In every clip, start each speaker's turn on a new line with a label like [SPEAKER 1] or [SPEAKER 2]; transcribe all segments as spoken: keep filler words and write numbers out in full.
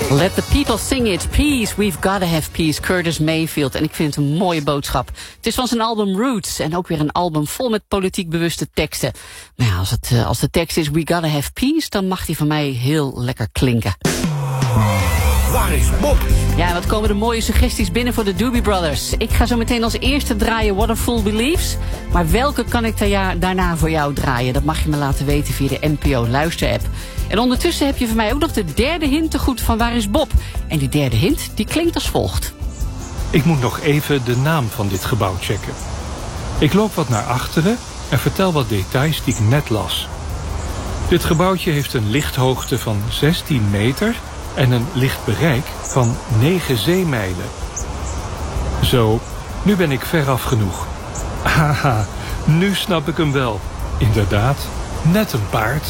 [SPEAKER 1] Let the people sing it. Peace, we've gotta have peace. Curtis Mayfield. En ik vind het een mooie boodschap. Het is van zijn album Roots. En ook weer een album vol met politiek bewuste teksten. Maar ja, als, het, als de tekst is we gotta have peace, dan mag die van mij heel lekker klinken.
[SPEAKER 2] Waar is Bob?
[SPEAKER 1] Ja, wat komen de mooie suggesties binnen voor de Doobie Brothers. Ik ga zo meteen als eerste draaien What a Fool Believes. Maar welke kan ik daarna voor jou draaien? Dat mag je me laten weten via de N P O luisterapp. En ondertussen heb je van mij ook nog de derde hint te goed van Waar is Bob? En die derde hint, die klinkt als volgt.
[SPEAKER 3] Ik moet nog even de naam van dit gebouw checken. Ik loop wat naar achteren en vertel wat details die ik net las. Dit gebouwtje heeft een lichthoogte van zestien meter... en een lichtbereik van negen zeemijlen. Zo, nu ben ik veraf genoeg. Haha, nu snap ik hem wel. Inderdaad, net een paard.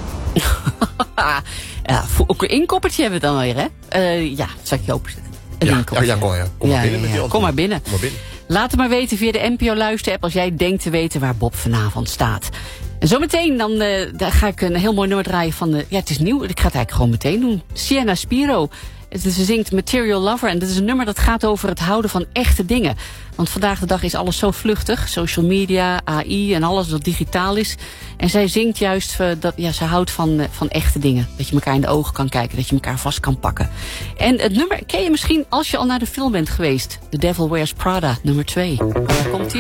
[SPEAKER 1] Ja, ook een inkoppertje hebben we dan weer, hè? Uh, ja, zal ik je openzetten. Een
[SPEAKER 2] ja,
[SPEAKER 1] inkoppertje.
[SPEAKER 2] ja, kom, ja. kom maar
[SPEAKER 1] ja,
[SPEAKER 2] binnen
[SPEAKER 1] ja,
[SPEAKER 2] met die
[SPEAKER 1] ja. Kom maar binnen.
[SPEAKER 2] Kom maar binnen.
[SPEAKER 1] Laat het maar weten via de N P O luisterapp als jij denkt te weten waar Bob vanavond staat. En zometeen dan uh, daar ga ik een heel mooi nummer draaien van... Uh, ja, het is nieuw, ik ga het eigenlijk gewoon meteen doen. Sienna Spiro. Ze zingt Material Lover en dat is een nummer dat gaat over het houden van echte dingen. Want vandaag de dag is alles zo vluchtig. Social media, A I en alles wat digitaal is. En zij zingt juist uh, dat ja, ze houdt van, uh, van echte dingen. Dat je elkaar in de ogen kan kijken, dat je elkaar vast kan pakken. En het nummer ken je misschien als je al naar de film bent geweest. The Devil Wears Prada, nummer twee. Daar komt ie.